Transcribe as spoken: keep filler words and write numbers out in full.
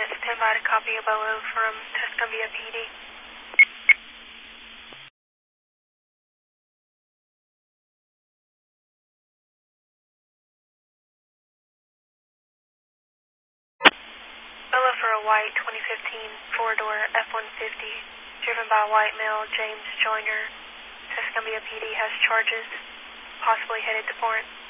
unit, stand by to copy a Bolo from Tuscumbia P D. Bolo for a white twenty fifteen four-door F one fifty, driven by white male James Joyner. Tuscumbia P D has charges, possibly headed to Florence.